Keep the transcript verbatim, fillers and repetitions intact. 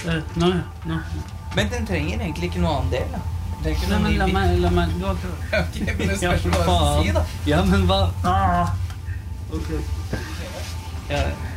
Uh, nå, nå. Men den trenger egentlig ikke noe annen del, da. Det er ikke Nei, noe men la ny meg, la meg, du har ikke... Ok, men det Ja, spørs hva jeg skal faen. si, da. Ja, men hva? Ah. Ok. Ja,